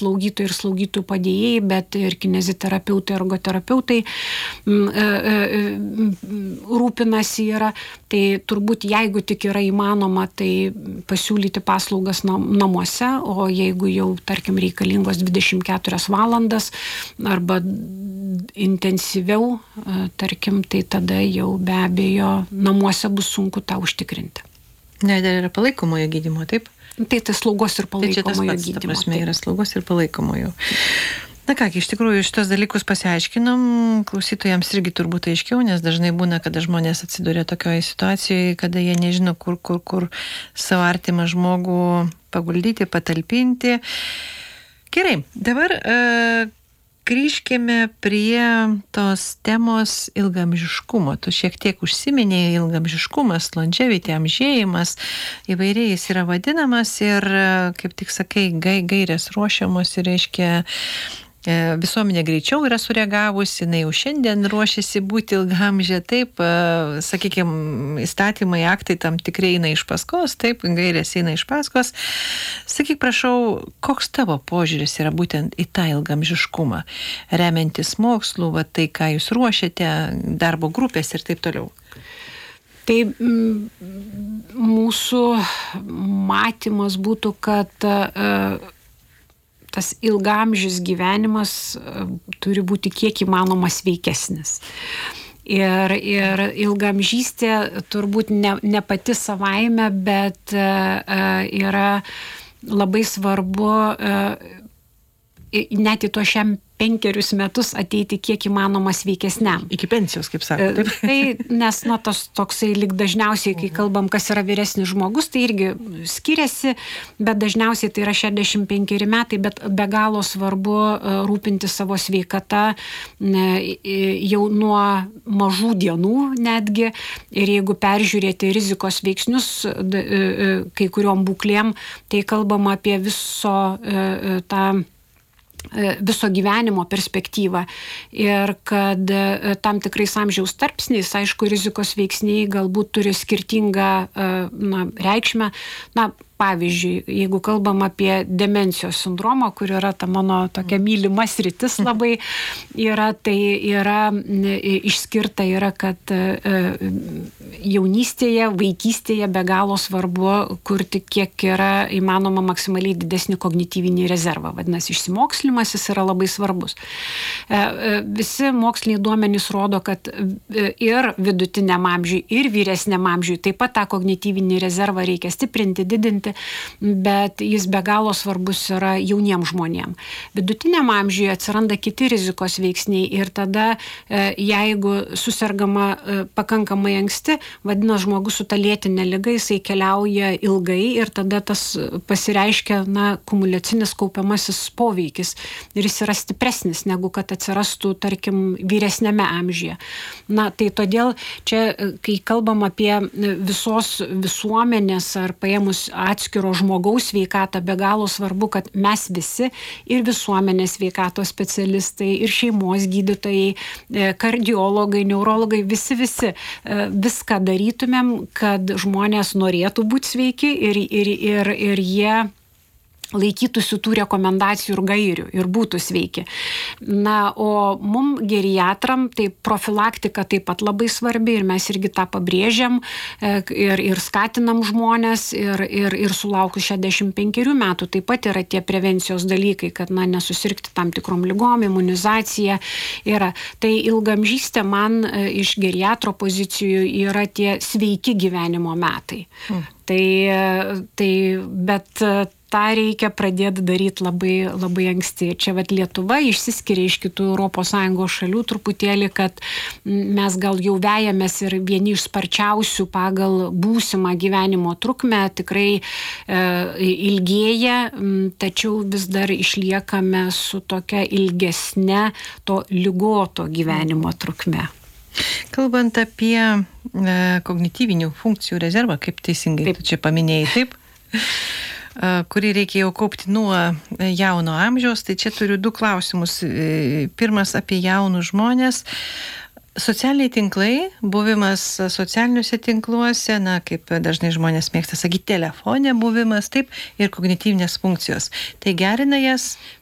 slaugytojai ir slaugytojų padėjėjai, bet ir kineziterapeutai, ergoterapeutai rūpinasi yra. Tai turbūt jeigu tik yra įmanoma, tai pasiūlyti paslaugas namuose, o jeigu jau, tarkim, reikalingos 24 valandas arba intensyviau, tarkim, tai tada jau be abejo namuose bus sunku tą užtikrinti. Ne, dar yra palaikomojo gydymo, taip? Tai slaugos ir palaikomojo gydymo. Ta prasme yra slaugos ir palaikomojo. Na ką, iš tikrųjų šitos dalykus pasiaiškinom, klausytojams irgi turbūt aiškiau, nes dažnai būna, kada žmonės atsiduria tokioje situacijoje, kada jie nežino, kur savo artimą žmogų paguldyti, patalpinti. Gerai, dabar grįžkime prie tos temos ilgaamžiškumo. Tu šiek tiek užsiminėjai ilgaamžiškumas, longevity, amžėjimas, įvairiai jis yra vadinamas ir, kaip tik sakai, gairės ruošiamos ir reiškia visuomenė greičiau yra sureagavusi, jinai jau šiandien ruošiasi būti ilgaamžė, taip, sakykime, įstatymai, aktai tam tikrai eina iš paskos, taip, gairės eina iš paskos. Sakyk, prašau, koks tavo požiūris yra būtent į tą ilgaamžiškumą, remiantis mokslu, va, tai, ką jūs ruošiate, darbo grupės ir taip toliau? Tai mūsų matymas būtų, kad tas ilgaamžis gyvenimas turi būti kiek įmanoma sveikesnis. Ir ilgaamžystė turbūt ne pati savaime, bet yra labai svarbu net į to šiam 5 metus ateiti kiek įmanoma sveikesniam. Iki pensijos, kaip sako. Tai, nes, tas toksai lyg dažniausiai, kai kalbam, kas yra vyresnis žmogus, tai irgi skiriasi, bet dažniausiai tai yra 65 metai, bet be galo svarbu rūpinti savo sveikatą jau nuo mažų dienų netgi. Ir jeigu peržiūrėti rizikos veiksnius kai kuriom būklėm, tai kalbam apie viso gyvenimo perspektyvą ir kad tam tikrais amžiaus tarpsniais, aišku, rizikos veiksniai galbūt turi skirtingą reikšmę. Pavyzdžiui, jeigu kalbam apie demencijos sindromą, kur yra ta mano tokia mylima sritis labai tai yra išskirta, kad jaunystėje, vaikystėje be galo svarbu kurti kiek yra įmanoma maksimaliai didesnį kognityvinį rezervą. Vadinasi, išsimokslinimas jis yra labai svarbus. Visi moksliniai duomenys rodo, kad ir vidutiniam amžiui, ir vyresniam amžiui taip pat tą kognityvinį rezervą reikia stiprinti, didinti, bet jis be galo svarbus yra jauniem žmonėm. Vidutiniam amžiui atsiranda kiti rizikos veiksniai ir tada, jeigu susergama pakankamai anksti, vadinasi, žmogus su ta lėtine liga, jisai keliauja ilgai ir tada tas pasireiškia, kumuliacinis kaupiamasis poveikis ir jis yra stipresnis, negu kad atsirastų, tarkim, vyresnėme amžiuje. Tai todėl čia, kai kalbam apie visos visuomenės ar paėmus atskiro žmogaus sveikatą, be galo svarbu, kad mes visi ir visuomenės sveikatos specialistai, ir šeimos gydytojai, kardiologai, neurologai, visi viską darytumėm, kad žmonės norėtų būti sveiki ir jie laikytųsi tų rekomendacijų ir gairių ir būtų sveiki. O mum geriatram tai profilaktika taip pat labai svarbi ir mes irgi tą pabrėžiam ir skatinam žmonės ir sulaukus 65 metų taip pat yra tie prevencijos dalykai, kad nesusirgti tam tikrom ligom, imunizacija yra. Tai ilgaamžystė man iš geriatro pozicijų yra tie sveiki gyvenimo metai. Bet tą reikia pradėti daryti labai, labai anksti. Čia Lietuva išsiskiria iš kitų ES šalių truputėlį, kad mes gal jau vejamės ir vieni iš sparčiausių pagal būsimą gyvenimo trukmę, tikrai ilgėja, tačiau vis dar išliekame su tokia ilgesne to ligoto gyvenimo trukme. Kalbant apie kognityvinių funkcijų rezervą, kaip teisingai tu čia paminėjai, taip? Kurį reikia jau kaupti nuo jauno amžiaus, tai čia turiu 2 klausimus. Pirmas apie jaunus žmonės. Socialiniai tinklai, buvimas socialiniuose tinkluose, kaip dažnai žmonės mėgsta sakyti, telefone buvimas, taip, ir kognityvinės funkcijos. Tai gerina jas,